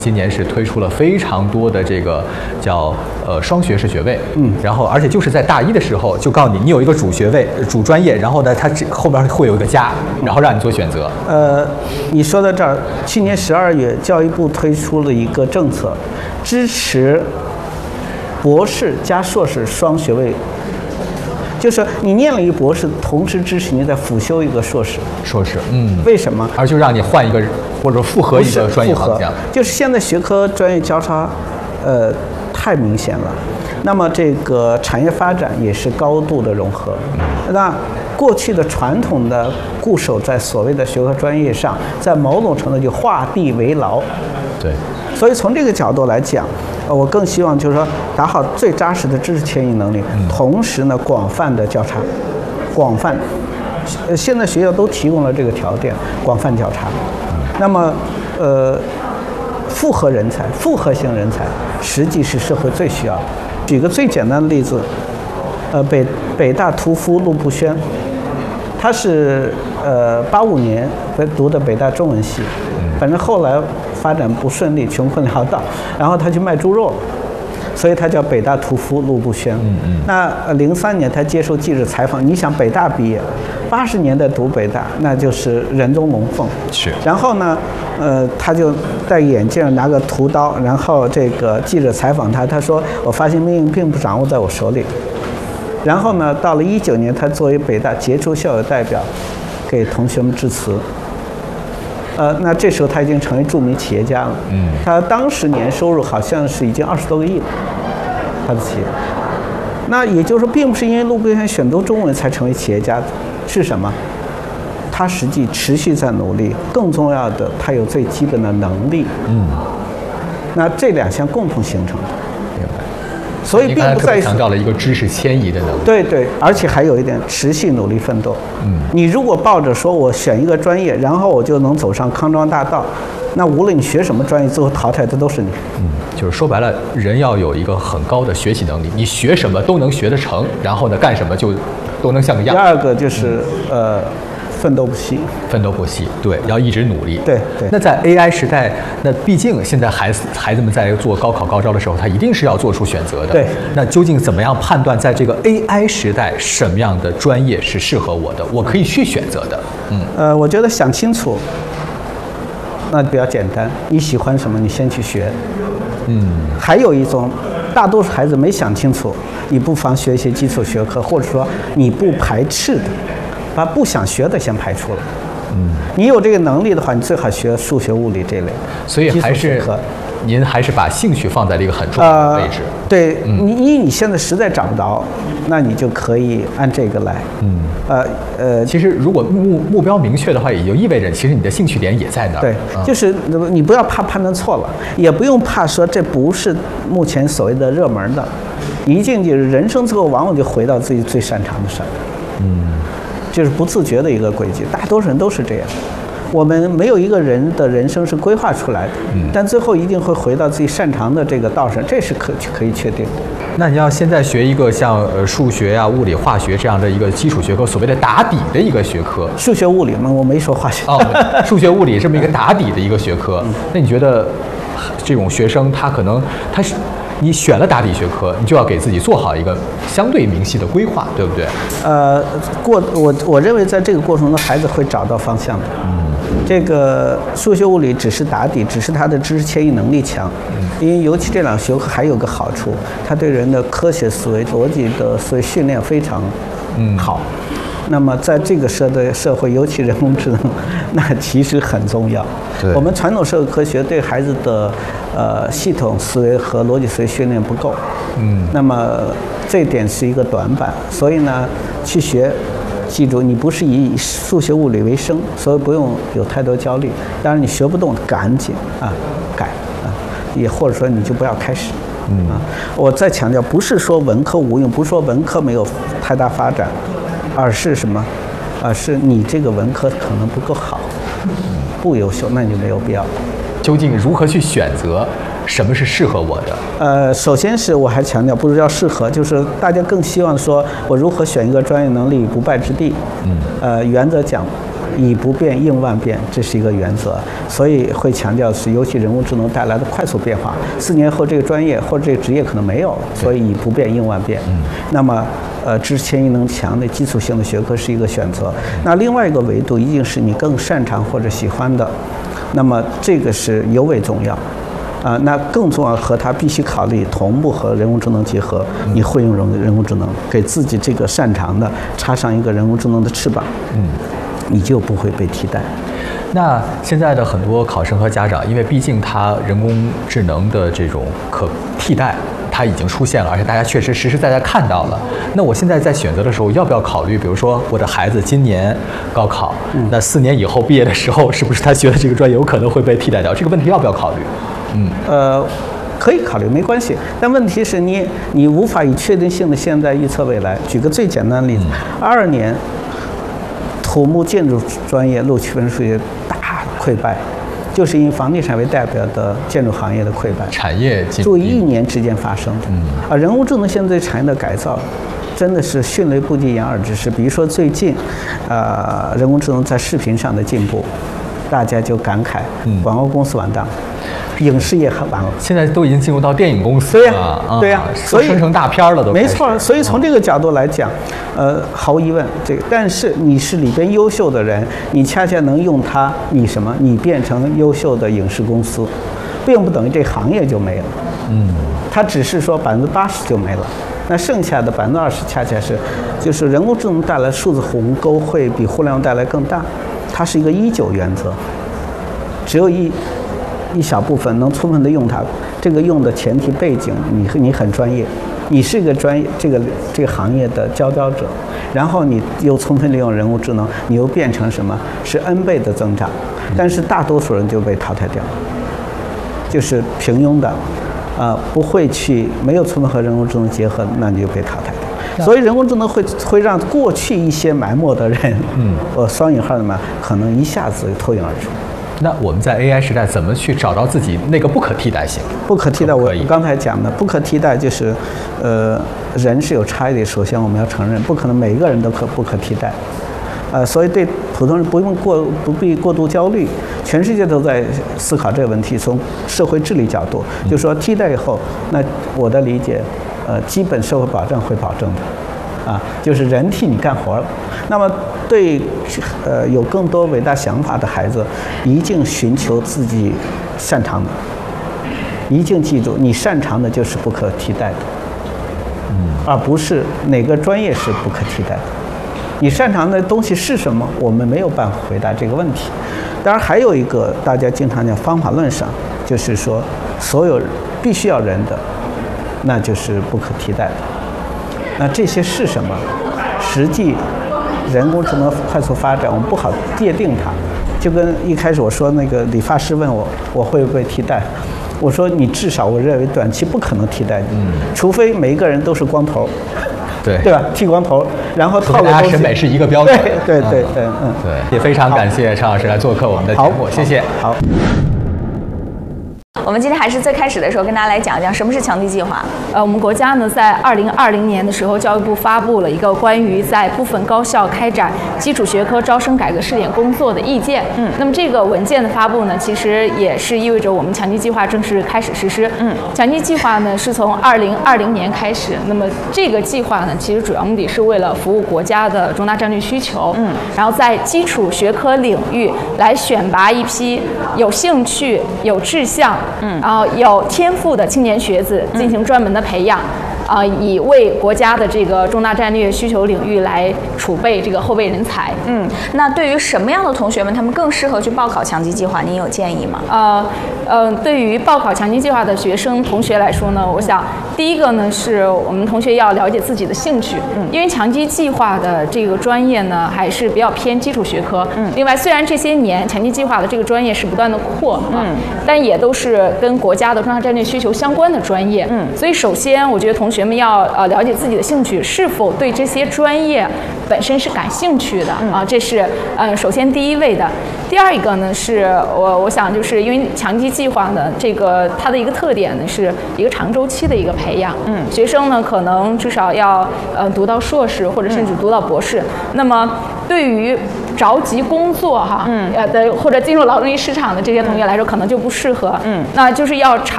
今年是推出了非常多的这个叫双学士学位，然后而且就是在大一的时候就告诉你，你有一个主学位、主专业，然后呢，它后边会有一个加，然后让你做选择。 你说到这儿，去年12月，教育部推出了一个政策，支持博士加硕士双学位。就是你念了一个博士，同时支持你再辅修一个硕士。 硕士， 为什么？ 而就让你换一个或者复合一个专业方向。 就是现在学科专业交叉，太明显了。那么这个产业发展也是高度的融合。那过去的传统的固守在所谓的学科专业上，在某种程度就画地为牢。 对。 所以从这个角度来讲，我更希望就是说打好最扎实的知识迁移能力，同时呢广泛的交叉，广泛，现在学校都提供了这个条件，广泛交叉。那么复合人才、复合型人才，实际是社会最需要的。举个最简单的例子，北大屠夫陆步轩，他是85年读的北大中文系，反正后来发展不顺利，穷困潦倒，然后他去卖猪肉，所以他叫北大屠夫陆步轩。那03年他接受记者采访，你想北大毕业，80年代读北大，那就是人中龙凤。 是。 然后呢，他就戴眼镜，拿个屠刀，然后这个记者采访他，他说：“我发现命运并不掌握在我手里。”然后呢，到了19年，他作为北大杰出校友代表，给同学们致辞。那这时候他已经成为著名企业家了。他当时年收入好像是已经20多个亿了，他的企业。那也就是说，并不是因为陆步轩选读中文才成为企业家的，是什么？他实际持续在努力，更重要的，他有最基本的能力。那这两项共同形成的。 明白。 所以并不在于强调了一个知识迁移的能力。 对对，而且还有一点持续努力奋斗。你如果抱着说我选一个专业，然后我就能走上康庄大道，那无论你学什么专业，最后淘汰的都是你。 就是说白了，人要有一个很高的学习能力，你学什么都能学得成，然后呢，干什么就都能像个样。 第二个就是奋斗不息， 奋斗不息，对，要一直努力。 对对。 那在 AI 时代，那毕竟现在孩子们在做高考高招的时候，他一定是要做出选择的。 对。 那究竟怎么样判断在这个 AI 时代，什么样的专业是适合我的，我可以去选择的？ 我觉得想清楚，那比较简单。你喜欢什么，你先去学。还有一种，大多数孩子没想清楚，你不妨学一些基础学科，或者说你不排斥的。把不想学的先排除了。你有这个能力的话，你最好学数学、物理这类。 所以您还是把兴趣放在了一个很重要的位置。 对，你现在实在找不着，那你就可以按这个来。 其实如果目标明确的话，也就意味着其实你的兴趣点也在那儿。 对，就是你不要怕判断错了，也不用怕说这不是目前所谓的热门的，一进去人生之后，往往就回到自己最擅长的事儿。就是不自觉的一个轨迹，大多数人都是这样。我们没有一个人的人生是规划出来的，但最后一定会回到自己擅长的这个道上，这是可以确定的。 那你要现在学一个像数学呀、物理、化学这样的一个基础学科，所谓的打底的一个学科。 数学、物理嘛，我没说化学。 数学、物理这么一个打底的一个学科，那你觉得这种学生他是？你选了打底学科，你就要给自己做好一个相对明晰的规划，对不对？ 我认为在这个过程中，孩子会找到方向的。这个数学、物理只是打底，只是他的知识迁移能力强。因为尤其这两个学科还有个好处，它对人的科学思维、逻辑的思维训练非常好。那么在这个社会，尤其人工智能，那其实很重要。我们传统社会科学对孩子的系统思维和逻辑思维训练不够。那么这一点是一个短板。所以呢，去学，记住你不是以数学、物理为生，所以不用有太多焦虑。当然你学不动，赶紧改也或者说你就不要开始。我再强调，不是说文科无用，不是说文科没有太大发展。而是什么？是你这个文科可能不够好，不优秀，那你就没有必要。 究竟如何去选择什么是适合我的？ 首先是我还强调，不是叫适合，就是大家更希望说我如何选一个专业能力于不败之地。原则讲， 以不变应万变，这是一个原则，所以会强调是尤其人工智能带来的快速变化，4年后这个专业或者这个职业可能没有了，所以以不变应万变。那么知识迁移能强的基础性的学科是一个选择。那另外一个维度一定是你更擅长或者喜欢的，那么这个是尤为重要。那更重要和它必须考虑同步和人工智能结合，你会用人工智能，给自己这个擅长的插上一个人工智能的翅膀，你就不会被替代。 那现在的很多考生和家长，因为毕竟它人工智能的这种可替代，它已经出现了，而且大家确实实实在在看到了。那我现在在选择的时候，要不要考虑，比如说我的孩子今年高考，那4年以后毕业的时候，是不是他学的这个专业有可能会被替代掉？这个问题要不要考虑？ 可以考虑，没关系。但问题是你无法以确定性的现在预测未来。举个最简单的例子，22年土木建筑专业录取分数也大溃败，就是因房地产为代表的建筑行业的溃败， 产业注意1年之间发生的。人工智能现在对产业的改造，真的是迅雷不及掩耳之势。比如说最近，人工智能在视频上的进步，大家就感慨，广告公司完蛋了。影视业很完了， 现在都已经进入到电影公司了， 对呀，所以生成大片了都。 没错，所以从这个角度来讲，毫无疑问，但是你是里边优秀的人，你恰恰能用它，你变成优秀的影视公司，并不等于这行业就没了。它只是说80%就没了，那剩下的20%恰恰就是人工智能带来数字鸿沟会比互联网带来更大，它是一个1:9原则，只有一小部分能充分的用它，这个用的前提背景，你很专业，你是一个专业这个行业的佼佼者，然后你又充分利用人工智能，你又变成什么？是 N 倍的增长，但是大多数人就被淘汰掉了，就是平庸的，不会没有充分和人工智能结合，那你就被淘汰掉。所以人工智能会让过去一些埋没的人，双引号的嘛，可能一下子脱颖而出。 那我们在 AI 时代怎么去找到自己那个不可替代性？ 不可替代，我刚才讲的不可替代就是，人是有差异的。首先我们要承认，不可能每一个人都不可替代，所以对普通人不必过度焦虑。全世界都在思考这个问题，从社会治理角度，就说替代以后，那我的理解，基本社会保障会保证的，就是人替你干活了。那么对有更多伟大想法的孩子，一定寻求自己擅长的，一定记住你擅长的就是不可替代的，而不是哪个专业是不可替代的。你擅长的东西是什么？我们没有办法回答这个问题。当然还有一个大家经常讲方法论上，就是说所有必须要人的，那就是不可替代的。那这些是什么？实际人工智能快速发展，我们不好界定它。就跟一开始我说那个理发师问我会不会替代，我说你至少我认为短期不可能替代你，除非每一个人都是光头，对吧？剃光头，然后套个大家审美是一个标准。 对， 也非常感谢常老师来做客我们的节目，谢谢。 好。 我们今天还是最开始的时候跟大家来讲一讲什么是强基计划。我们国家呢在2020年的时候，教育部发布了一个关于在部分高校开展基础学科招生改革试点工作的意见。那么这个文件的发布呢，其实也是意味着我们强基计划正式开始实施。强基计划呢是从2020年开始，那么这个计划呢，其实主要目的是为了服务国家的重大战略需求。然后在基础学科领域来选拔一批有兴趣、有志向。然后有天赋的青年学子进行专门的培养，以为国家的这个重大战略需求领域来储备这个后备人才。 那对于什么样的同学们，他们更适合去报考强基计划？您有建议吗？ 对于报考强基计划的同学来说呢，我想第一个呢是我们同学要了解自己的兴趣，因为强基计划的这个专业呢还是比较偏基础学科。另外，虽然这些年强基计划的这个专业是不断的扩，但也都是跟国家的重大战略需求相关的专业。所以首先我觉得同学们要了解自己的兴趣，是否对这些专业本身是感兴趣的这是首先第一位的。第二一个呢是我想就是因为强基计划呢这个它的一个特点呢是一个长周期的一个培养。学生呢可能至少要读到硕士或者甚至读到博士。那么对于着急工作哈，或者进入劳动力市场的这些同学来说，可能就不适合。那就是要